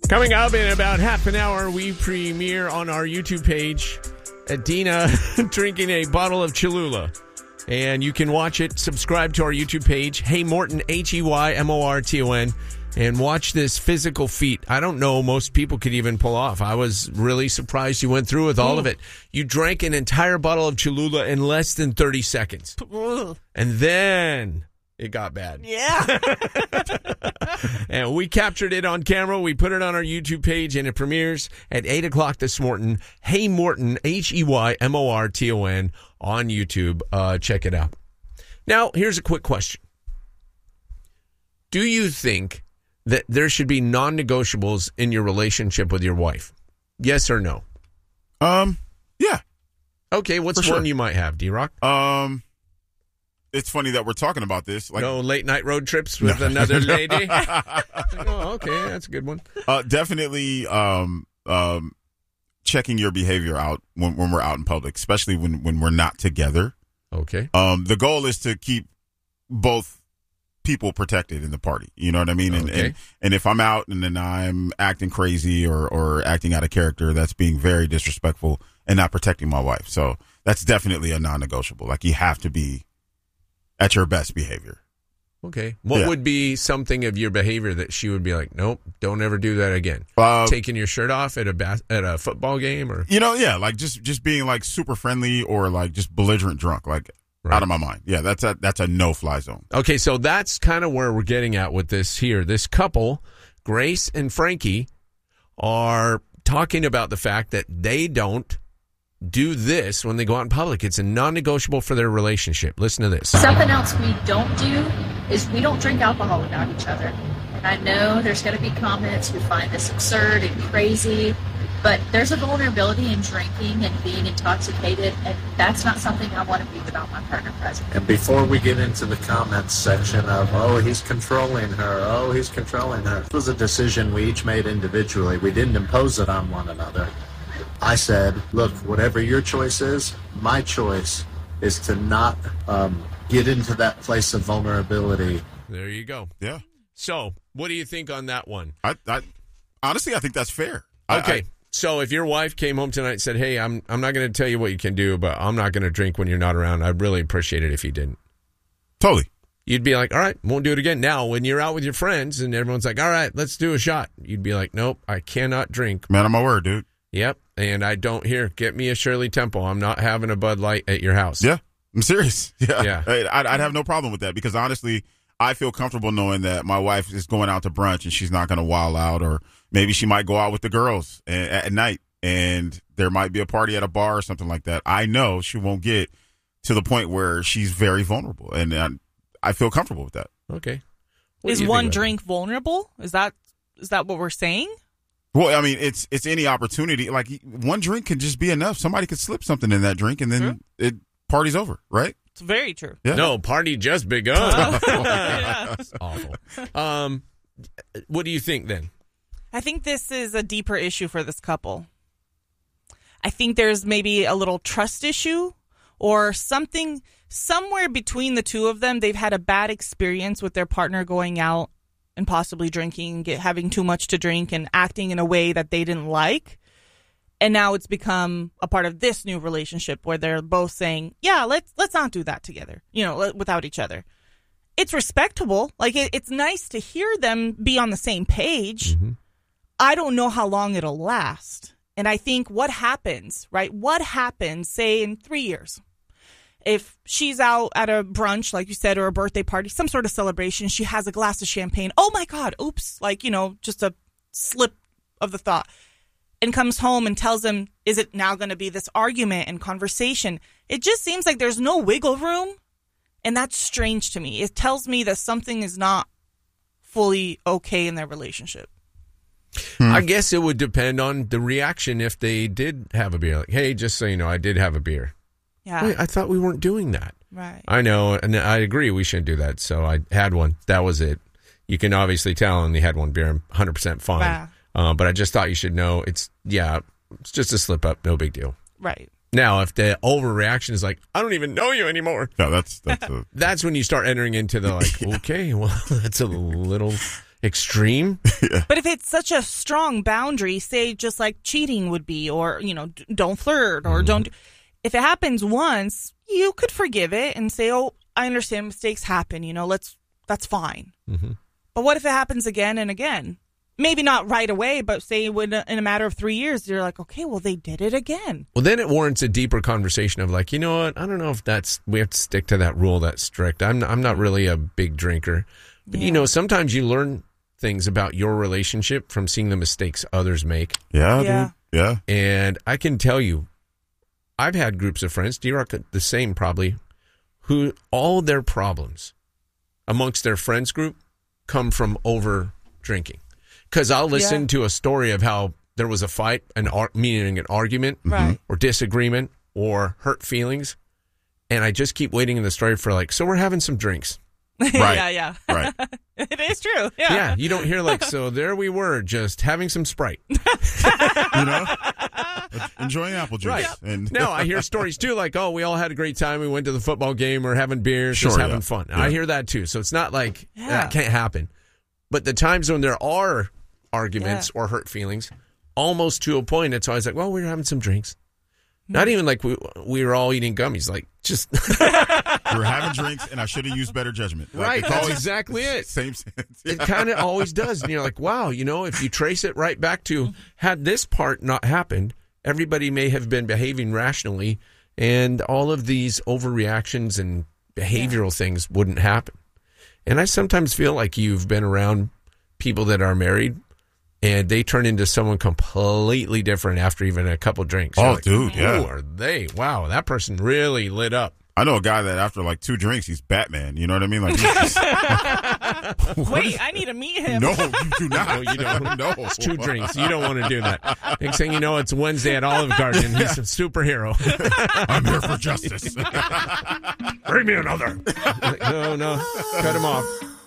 Coming up in about half an hour, we premiere on our YouTube page Adina drinking a bottle of Cholula. And you can watch it, subscribe to our YouTube page, Hey Morton, Heymorton, and watch this physical feat. I don't know most people could even pull off. I was really surprised you went through with all of it. You drank an entire bottle of Cholula in less than 30 seconds. And then it got bad. Yeah. And we captured it on camera. We put it on our YouTube page, and it premieres at 8 o'clock this morning. Hey Morton, Heymorton, on YouTube. Check it out. Now, here's a quick question. Do you think that there should be non-negotiables in your relationship with your wife? Yes or no? Yeah. Okay, what's one you might have, D-Rock? It's funny that we're talking about this. Like, no late-night road trips with another lady? Oh, okay, that's a good one. Definitely checking your behavior out when we're out in public, especially when we're not together. Okay. The goal is to keep both people protected in the party. You know what I mean? Okay. And if I'm out and then I'm acting crazy or acting out of character, that's being very disrespectful and not protecting my wife. So that's definitely a non-negotiable. Like, you have to be at your best behavior. Okay. What would be something of your behavior that she would be like, nope, don't ever do that again? Taking your shirt off at a football game, or like just being like super friendly or like just belligerent drunk, like out of my mind. Yeah, that's a no-fly zone. Okay, so that's kind of where we're getting at with this here. This couple, Grace and Frankie, are talking about the fact that they don't do this when they go out in public. It's a non-negotiable for their relationship. Listen to this. Something else we don't do is we don't drink alcohol without each other. And I know there's going to be comments who find this absurd and crazy, but there's a vulnerability in drinking and being intoxicated, and that's not something I want to be without my partner present. And before we get into the comments section of, he's controlling her, he's controlling her, it was a decision we each made individually. We didn't impose it on one another. I said, look, whatever your choice is, my choice is to not get into that place of vulnerability. There you go. Yeah. So, what do you think on that one? I honestly, I think that's fair. Okay. So, if your wife came home tonight and said, hey, I'm not going to tell you what you can do, but I'm not going to drink when you're not around, I'd really appreciate it if you didn't. Totally. You'd be like, all right, won't do it again. Now, when you're out with your friends and everyone's like, all right, let's do a shot, you'd be like, nope, I cannot drink. Man of my word, dude. Yep, and I don't get me a Shirley Temple. I'm not having a Bud Light at your house. Yeah, I'm serious. Yeah. I'd have no problem with that, because honestly, I feel comfortable knowing that my wife is going out to brunch and she's not going to wild out, or maybe she might go out with the girls at night and there might be a party at a bar or something like that. I know she won't get to the point where she's very vulnerable, and I feel comfortable with that. Okay. Is one drink vulnerable? Is that what we're saying? Well, I mean, it's any opportunity. Like, one drink could just be enough. Somebody could slip something in that drink, and then party's over, right? It's very true. Yeah. No, party just begun. Yeah. That's awful. What do you think then? I think this is a deeper issue for this couple. I think there's maybe a little trust issue or something somewhere between the two of them. They've had a bad experience with their partner going out and possibly drinking, having too much to drink and acting in a way that they didn't like. And now it's become a part of this new relationship where they're both saying, yeah, let's not do that together, without each other. It's respectable. Like, it's nice to hear them be on the same page. Mm-hmm. I don't know how long it'll last. And I think what happens, right? What happens, say, in 3 years? If she's out at a brunch, like you said, or a birthday party, some sort of celebration, she has a glass of champagne. Oh, my God. Oops. Just a slip of the thought. And comes home and tells him, is it now going to be this argument and conversation? It just seems like there's no wiggle room. And that's strange to me. It tells me that something is not fully okay in their relationship. I guess it would depend on the reaction if they did have a beer. Like, hey, just so you know, I did have a beer. Yeah. Wait, I thought we weren't doing that. Right. I know, and I agree we shouldn't do that. So I had one. That was it. You can obviously tell, and they had one beer. I'm 100% fine. Wow. But I just thought you should know it's just a slip up. No big deal. Right. Now, if the overreaction is like, I don't even know you anymore. No, that's that's when you start entering into the okay, well, that's a little extreme. But if it's such a strong boundary, say just like cheating would be, or, don't flirt or don't. If it happens once, you could forgive it and say, oh, I understand mistakes happen, that's fine. Mm-hmm. But what if it happens again and again? Maybe not right away, but say in a matter of 3 years, you're like, okay, well, they did it again. Well, then it warrants a deeper conversation of like, you know what? I don't know if we have to stick to that rule that's strict. I'm not really a big drinker. But, sometimes you learn things about your relationship from seeing the mistakes others make. Yeah, Yeah. dude. Yeah. And I can tell you, I've had groups of friends, D-Rock the same probably, who all their problems amongst their friends group come from over drinking. Because I'll listen to a story of how there was a fight, meaning an argument Right. or disagreement or hurt feelings. And I just keep waiting in the story for like, so we're having some drinks. Right. Yeah. Right. It is true. Yeah. Yeah, you don't hear like, so there we were just having some Sprite. Enjoying apple juice. Right. And No, I hear stories too like, oh, we all had a great time. We went to the football game. We're having beers, Sure, just having yeah. fun. Yeah. I hear that too. So it's not like Yeah. that can't happen. But the times when there are arguments or hurt feelings, almost to a point, it's always like, well, we were having some drinks. Not even like we were all eating gummies, like just we were having drinks, and I should have used better judgment. Like, right. it's That's always exactly it. Same sense. It kind of always does. And you're like, wow, if you trace it right back to had this part not happened, everybody may have been behaving rationally, and all of these overreactions and behavioral things wouldn't happen. And I sometimes feel like you've been around people that are married, and they turn into someone completely different after even a couple drinks. You're Oh, like, dude, yeah. Who are they? Wow, that person really lit up. I know a guy that after like 2 drinks, he's Batman. You know what I mean? Like, he's just, Wait, I need to meet him. no, you do not. No, you don't. No, It's 2 drinks. You don't want to do that. Next thing you know, it's Wednesday at Olive Garden, and he's a superhero. I'm here for justice. Bring me another. No, cut him off.